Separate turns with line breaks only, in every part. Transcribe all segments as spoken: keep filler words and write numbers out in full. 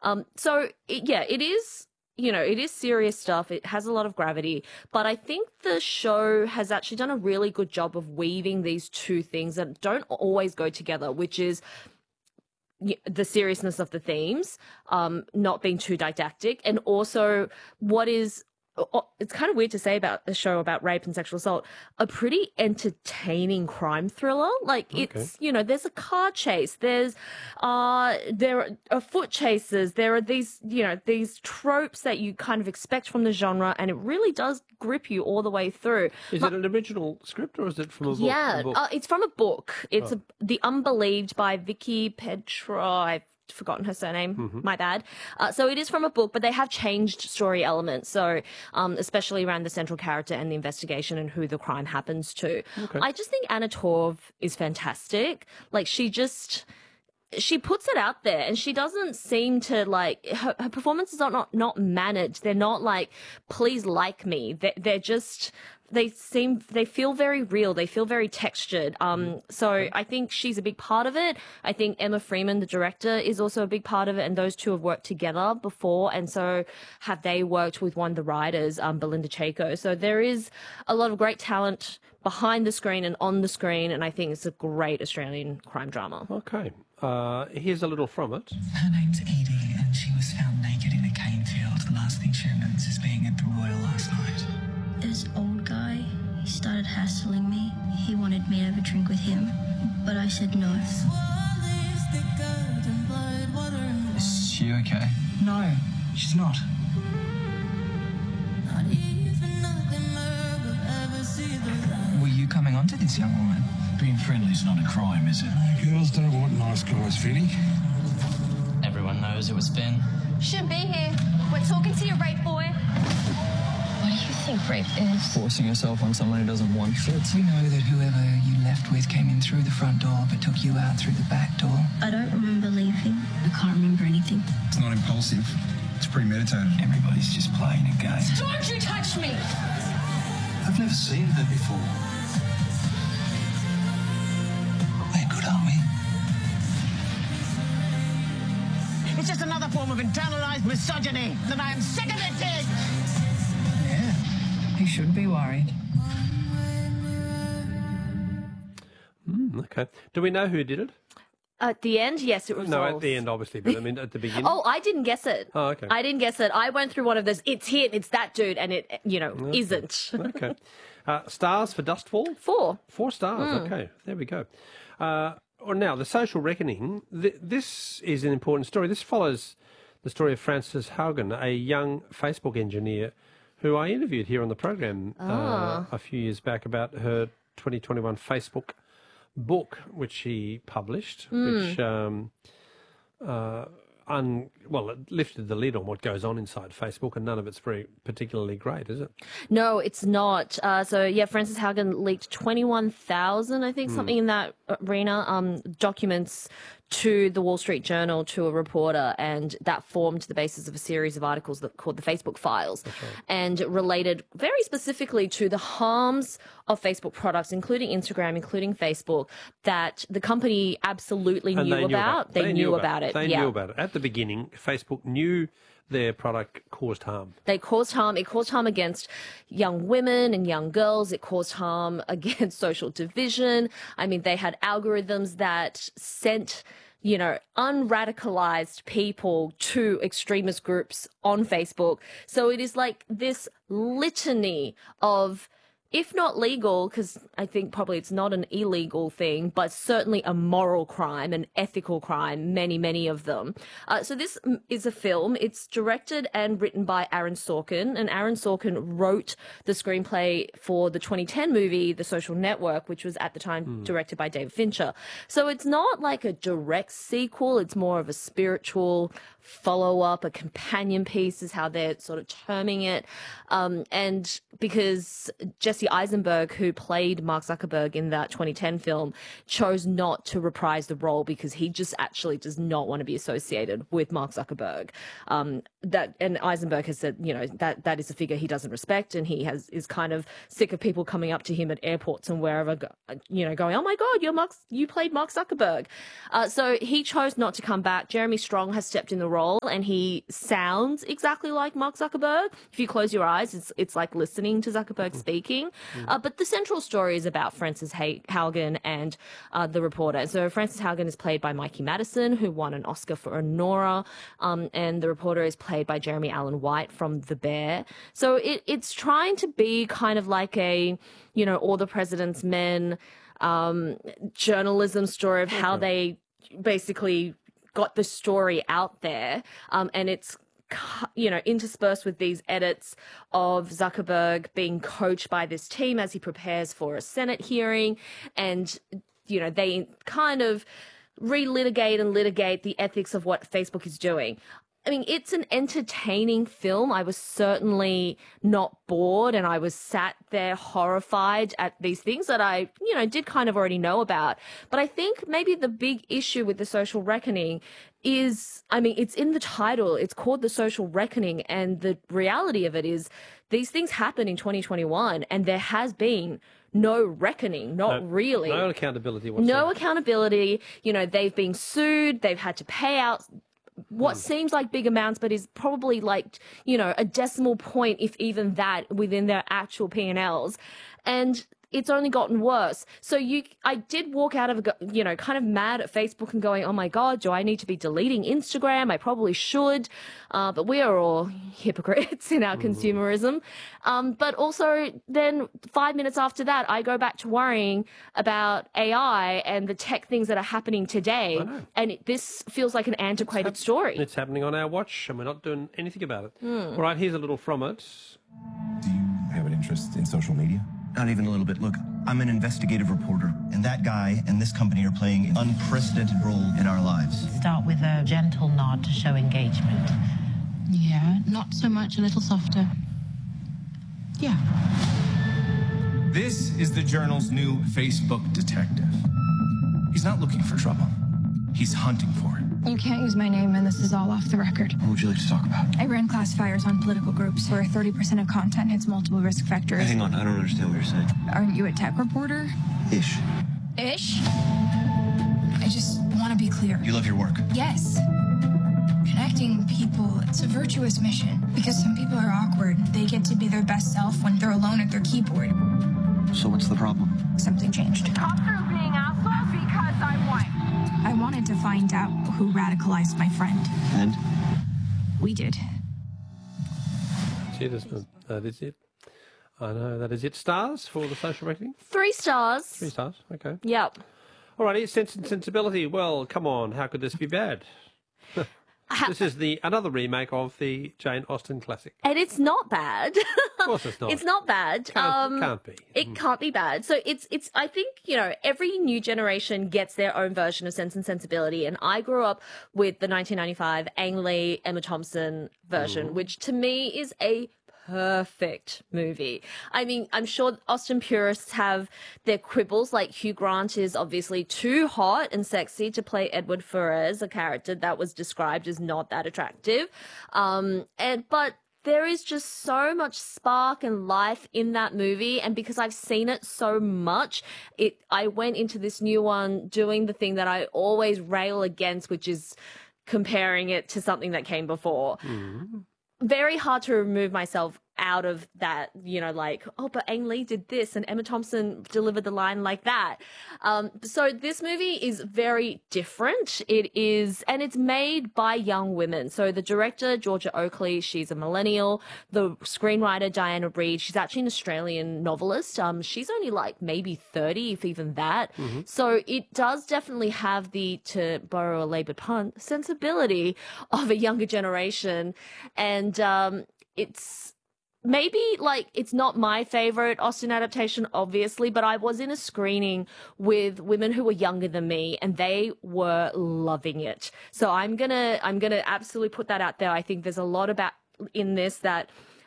Um, so, it, yeah, it is, you know, it is serious stuff. It has a lot of gravity. But I think the show has actually done a really good job of weaving these two things that don't always go together, which is the seriousness of the themes, um, not being too didactic, and also what is, it's kind of weird to say about a show about rape and sexual assault, a pretty entertaining crime thriller. Like, okay. It's, you know, there's a car chase, there's, uh, there are foot chases, there are these, you know, these tropes that you kind of expect from the genre, and it really does grip you all the way through.
Is but, it an original script or is it from a book?
Yeah,
a book?
Uh, it's from a book. It's
oh.
a, The Unbelieved by Vicky Petra. I've forgotten her surname, mm-hmm. my bad. Uh, so it is from a book, but they have changed story elements, so um, especially around the central character and the investigation and who the crime happens to.
Okay.
I just think Anna Torv is fantastic. Like, she just... she puts it out there, and she doesn't seem to, like, her, her performances are not, not managed. They're not like, please like me. They're, they're just, they seem, they feel very real. They feel very textured. Um, so I think she's a big part of it. I think Emma Freeman, the director, is also a big part of it, and those two have worked together before, and so have they worked with one of the writers, um, Belinda Chaco. So there is a lot of great talent behind the screen and on the screen, and I think it's a great Australian crime drama.
Okay. Uh, here's a little from it.
Her name's Edie, and she was found naked in a cane field. The last thing she remembers is being at the Royal last night.
This old guy, he started hassling me. He wanted me to have a drink with him, but I said no.
Is she okay? No, she's not. Were you coming on to this young woman?
Being friendly's not a crime, is it?
Girls don't want nice guys, Vinny.
Everyone knows it was Ben.
Shouldn't be here. We're talking to your rape boy.
What do you think rape is?
Forcing yourself on someone who doesn't want it.
We know that whoever you left with came in through the front door but took you out through the back door.
I don't remember leaving. I can't remember anything.
It's not impulsive. It's premeditated.
Everybody's just playing a game.
Don't you touch me!
I've never seen her before.
We're good, aren't we?
It's just another form of internalized misogyny that I am sick of it.
Yeah, you should be worried.
Mm, okay. Do we know who did it?
At the end, yes, it resolves.
No, at the end, obviously, but I mean at the beginning.
Oh, I didn't guess it.
Oh, okay.
I didn't guess it. I went through one of those, it's him, it's that dude, and it, you know,
okay.
isn't.
Okay. Uh, stars for Dustfall?
Four.
Four stars, mm. Okay. There we go. Uh, or now, The Social Reckoning. Th- this is an important story. This follows the story of Frances Haugen, a young Facebook engineer who I interviewed here on the program oh. uh, a few years back about her twenty twenty-one Facebook book, which she published, mm. which um, uh, un, well, it lifted the lid on what goes on inside Facebook, and none of it's very particularly great, is it?
No, it's not. Uh, so, yeah, Frances Haugen leaked twenty-one thousand, I think, mm. something in that arena, um, documents to the Wall Street Journal, to a reporter, and that formed the basis of a series of articles that called the Facebook Files, right. and related very specifically to the harms of Facebook products, including Instagram, including Facebook, that the company absolutely knew,
knew,
about.
about.
They,
they
knew
knew
about,
about
it.
They
yeah.
knew about it. At the beginning, Facebook knew their product caused harm.
They caused harm. It caused harm against young women and young girls. It caused harm against social division. I mean, they had algorithms that sent, you know, unradicalized people to extremist groups on Facebook. So it is like this litany of, if not legal, because I think probably it's not an illegal thing, but certainly a moral crime, an ethical crime, many, many of them. Uh, so this is a film. It's directed and written by Aaron Sorkin, and Aaron Sorkin wrote the screenplay for the twenty ten movie, The Social Network, which was at the time mm. directed by David Fincher. So it's not like a direct sequel. It's more of a spiritual follow-up, a companion piece is how they're sort of terming it. Um, and because Jesse Jesse Eisenberg, who played Mark Zuckerberg in that twenty ten film, chose not to reprise the role because he just actually does not want to be associated with Mark Zuckerberg. Um, that and Eisenberg has said, you know, that that is a figure he doesn't respect, and he has is kind of sick of people coming up to him at airports and wherever, you know, going, "Oh my God, you're Mark, you played Mark Zuckerberg." Uh, so he chose not to come back. Jeremy Strong has stepped in the role, and he sounds exactly like Mark Zuckerberg. If you close your eyes, it's it's like listening to Zuckerberg speaking. Uh, but the central story is about Frances Haugen and uh, the reporter. So Frances Haugen is played by Mikey Madison, who won an Oscar for Nora, um, and the reporter is played by Jeremy Allen White from The Bear. So it, it's trying to be kind of like a, you know, All the President's Men um, journalism story of how they basically got the story out there, um, and it's, you know, interspersed with these edits of Zuckerberg being coached by this team as he prepares for a Senate hearing, and, you know, they kind of relitigate and litigate the ethics of what Facebook is doing. I mean, it's an entertaining film. I was certainly not bored, and I was sat there horrified at these things that I, you know, did kind of already know about. But I think maybe the big issue with The Social Reckoning is, I mean, it's in the title. It's called The Social Reckoning, and the reality of it is these things happen in twenty twenty-one, and there has been no reckoning, not
no,
really.
No accountability whatsoever.
No accountability. You know, they've been sued. They've had to pay out what mm. seems like big amounts, but is probably like, you know, a decimal point, if even that, within their actual P and Ls. And it's only gotten worse. So you, I did walk out of, you know, kind of mad at Facebook and going, oh my God, do I need to be deleting Instagram? I probably should. Uh, but we are all hypocrites in our mm. consumerism. Um, but also then five minutes after that, I go back to worrying about A I and the tech things that are happening today. And it, this feels like an antiquated
it's
story.
It's happening on our watch, and we're not doing anything about it.
Mm.
All right, here's a little from it.
Do you have an interest in social media?
Not even a little bit. Look, I'm an investigative reporter, and that guy and this company are playing an unprecedented role in our lives.
Start with a gentle nod to show engagement.
Yeah, not so much, a little softer. Yeah.
This is the Journal's new Facebook detective. He's not looking for trouble. He's hunting for it.
You can't use my name, and this is all off the record.
What would you like to talk about?
I ran classifiers on political groups where thirty percent of content hits multiple risk factors.
Hang on, I don't understand what you're saying.
Aren't you a tech reporter?
Ish.
Ish? I just want to be clear.
You love your work?
Yes. Connecting people, it's a virtuous mission. Because some people are awkward. They get to be their best self when they're alone at their keyboard.
So what's the problem?
Something changed.
Talk through being assholes because I won.
I wanted to find out who radicalized my friend.
And?
We did.
That's it, isn't it? That is it. I know, that is it. Stars for The Social Reckoning?
Three stars.
Three stars, okay.
Yep.
All righty, Sense and Sensibility. Well, come on, how could this be bad? This is the another remake of the Jane Austen classic.
And it's not bad.
Of course it's not.
It's not bad.
Can't,
um,
can't be.
It mm. can't be bad. So it's, it's, I think, you know, every new generation gets their own version of Sense and Sensibility. And I grew up with the nineteen ninety-five Ang Lee, Emma Thompson version, mm. which to me is a perfect movie. I mean, I'm sure Austen purists have their quibbles, like Hugh Grant is obviously too hot and sexy to play Edward Ferrars, a character that was described as not that attractive. Um, and, but there is just so much spark and life in that movie, and because I've seen it so much, it I went into this new one doing the thing that I always rail against, which is comparing it to something that came before. Mm-hmm. Very hard to remove myself out of that, you know, like, oh, but Ang Lee did this and Emma Thompson delivered the line like that. Um, so this movie is very different. It is, and it's made by young women. So the director, Georgia Oakley, she's a millennial. The screenwriter, Diana Reid, she's actually an Australian novelist. Um, she's only like maybe thirty, if even that. Mm-hmm. So it does definitely have the, to borrow a laboured pun, sensibility of a younger generation. And um, it's, maybe, like, it's not my favorite Austen adaptation, obviously, but I was in a screening with women who were younger than me, and they were loving it. So I'm gonna, I'm gonna absolutely put that out there. I think there's a lot about in this that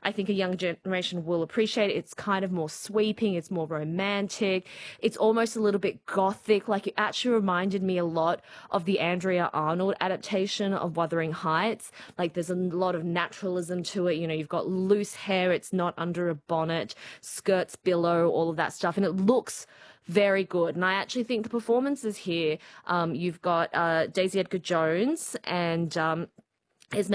I think a young generation will appreciate it. It's kind of more sweeping. It's more romantic. It's almost a little bit gothic. Like, it actually reminded me a lot of the Andrea Arnold adaptation of Wuthering Heights. Like, there's a lot of naturalism to it. You know, you've got loose hair. It's not under a bonnet, skirts billow, all of that stuff. And it looks very good. And I actually think the performances here, um, you've got uh, Daisy Edgar Jones and um,